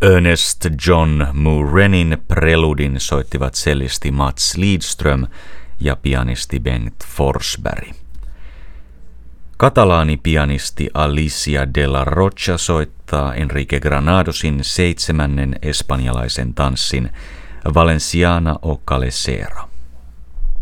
Ernest John Murenin preludin soittivat cellisti Mats Lidström ja pianisti Bengt Forsberg. Katalaani-pianisti Alicia de la Rocha soittaa Enrique Granadosin 7. espanjalaisen tanssin Valenciana o Cabecera.